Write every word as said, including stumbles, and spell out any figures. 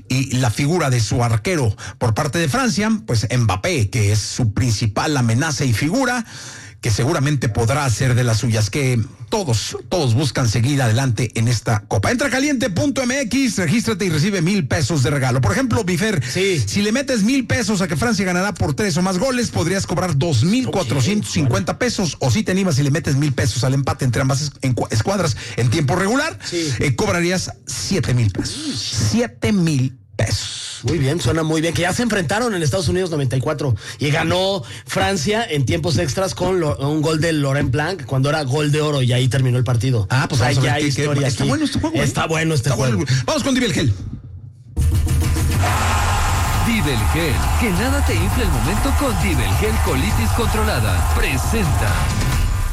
y la figura de su arquero por parte de Francia, pues Mbappé, que es su principal amenaza y figura, que seguramente podrá hacer de las suyas, que todos, todos buscan seguir adelante en esta Copa. Entra caliente punto m x, regístrate y recibe mil pesos de regalo. Por ejemplo, Bifer, sí. si le metes mil pesos a que Francia ganará por tres o más goles, podrías cobrar dos mil cuatrocientos cincuenta okay, pesos, o si te animas y le metes mil pesos al empate entre ambas escuadras en tiempo regular, sí. eh, cobrarías siete mil pesos. Siete mil pesos. Muy bien, suena muy bien. Que ya se enfrentaron en Estados Unidos noventa y cuatro y ganó Francia en tiempos extras con lo, un gol de Laurent Blanc cuando era gol de oro y ahí terminó el partido. Ah, pues o sea, vamos ya hay qué, historia qué, está aquí. bueno este juego. ¿eh? Está bueno este está juego. Bueno. Vamos con Dibelgel. Dibelgel, que nada te infle el momento con Dibelgel Colitis Controlada. Presenta.